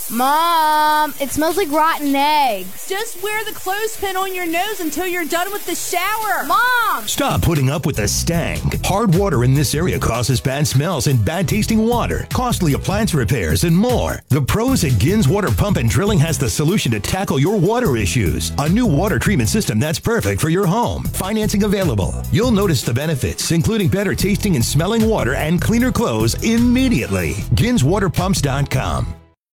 Mom, it smells like rotten eggs. Just wear the clothespin on your nose until you're done with the shower. Mom! Stop putting up with the stank. Hard water in this area causes bad smells and bad tasting water, costly appliance repairs, and more. The pros at Gins Water Pump and Drilling has the solution to tackle your water issues. A new water treatment system that's perfect for your home. Financing available. You'll notice the benefits, including better tasting and smelling water and cleaner clothes immediately. GinsWaterPumps.com.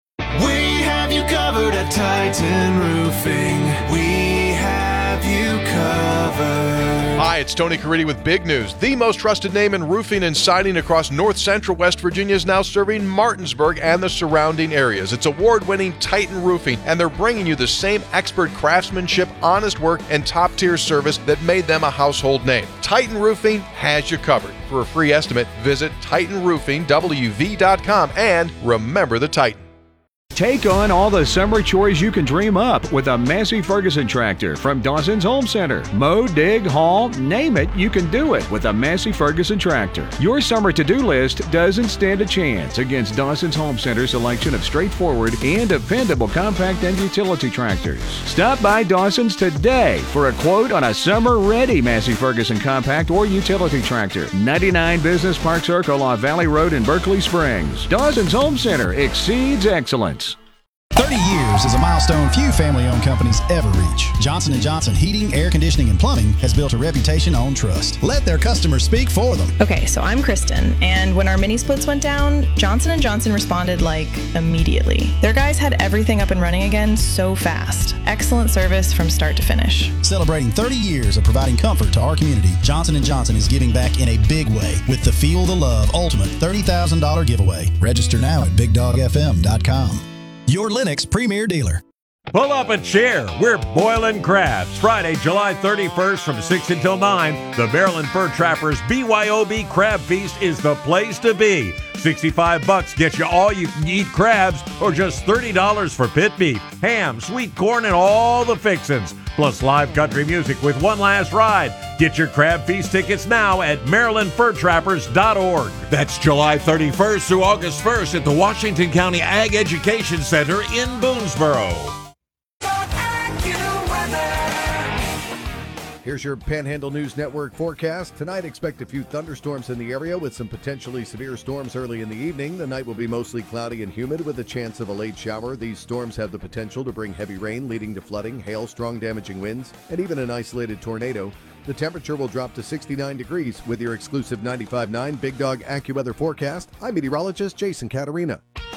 We have you covered at Titan Roofing. We have you covered. Hi, it's Tony Caridi with big news. The most trusted name in roofing and siding across north central West Virginia is now serving Martinsburg and the surrounding areas. It's award-winning Titan Roofing, and they're bringing you the same expert craftsmanship, honest work, and top-tier service that made them a household name. Titan Roofing has you covered. For a free estimate, visit TitanRoofingWV.com and remember the Titan. Take on all the summer chores you can dream up with a Massey Ferguson tractor from Dawson's Home Center. Mow, dig, haul, name it, you can do it with a Massey Ferguson tractor. Your summer to-do list doesn't stand a chance against Dawson's Home Center's selection of straightforward and dependable compact and utility tractors. Stop by Dawson's today for a quote on a summer-ready Massey Ferguson compact or utility tractor. 99 Business Park Circle off Valley Road in Berkeley Springs. Dawson's Home Center exceeds excellence. 30 years is a milestone few family-owned companies ever reach. Johnson & Johnson Heating, Air Conditioning, and Plumbing has built a reputation on trust. Let their customers speak for them. Okay, so I'm Kristen, and when our mini splits went down, Johnson & Johnson responded immediately. Their guys had everything up and running again so fast. Excellent service from start to finish. Celebrating 30 years of providing comfort to our community, Johnson & Johnson is giving back in a big way with the Feel the Love Ultimate $30,000 giveaway. Register now at BigDogFM.com. Your Lennox Premier Dealer. Pull up a chair. We're boiling crabs. Friday, July 31st from 6 until 9. The Maryland Fur Trappers BYOB Crab Feast is the place to be. $65 gets you all you can eat crabs, or just $30 for pit beef, ham, sweet corn, and all the fixins. Plus live country music with one last ride. Get your Crab Feast tickets now at MarylandFurTrappers.org. That's July 31st through August 1st at the Washington County Ag Education Center in Boonesboro. Here's your Panhandle News Network forecast. Tonight, expect a few thunderstorms in the area with some potentially severe storms early in the evening. The night will be mostly cloudy and humid with a chance of a late shower. These storms have the potential to bring heavy rain, leading to flooding, hail, strong damaging winds, and even an isolated tornado. The temperature will drop to 69 degrees with your exclusive 95.9 Big Dog AccuWeather forecast. I'm meteorologist Jason Caterina.